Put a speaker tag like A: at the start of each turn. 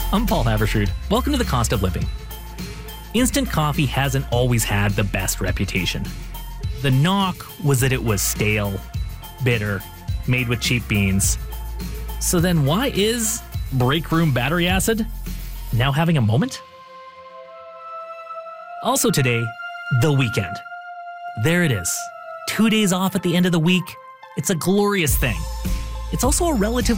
A: I'm Paul Havershood. Welcome to The Cost of Living. Instant coffee hasn't always had the best reputation. The knock was that it was stale, bitter, made with cheap beans. So then why is break room battery acid now having a moment? Also today, the weekend. There it is. 2 days off at the end of the week. It's a glorious thing. It's also a relatively